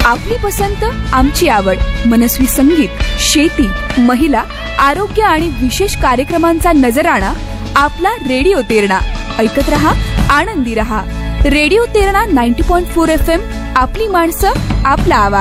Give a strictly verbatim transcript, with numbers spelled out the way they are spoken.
आपली पसंत आमची आवड. मनस्वी संगीत, शेती, महिला, आरोग्य आणि विशेष कार्यक्रमांचा नजराणा आपला रेडिओ तेरणा. ऐकत रहा, आनंदी रहा. रेडिओ तेरणा नव्वद पॉइंट चार एफ एम. आपली माणसं, आपला आवाज.